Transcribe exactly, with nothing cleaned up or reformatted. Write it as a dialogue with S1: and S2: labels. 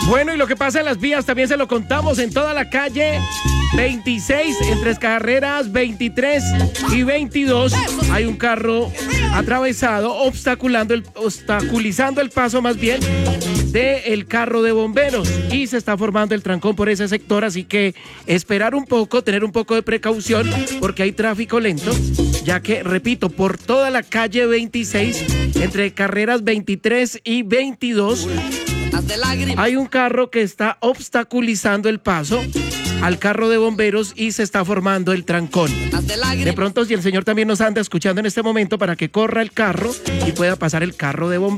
S1: Bueno, y lo que pasa en las vías también se lo contamos en toda la calle veintiséis, entre carreras veintitrés y veintidós. Hay un carro atravesado, obstaculando el, obstaculizando el paso más bien del carro de bomberos, y se está formando el trancón por ese sector, así que esperar un poco, tener un poco de precaución porque hay tráfico lento, ya que, repito, por toda la calle veintiséis, entre carreras veintitrés y veintidós, hay un carro que está obstaculizando el paso al carro de bomberos y se está formando el trancón. De pronto, si el señor también nos anda escuchando en este momento, para que corra el carro y pueda pasar el carro de bomberos.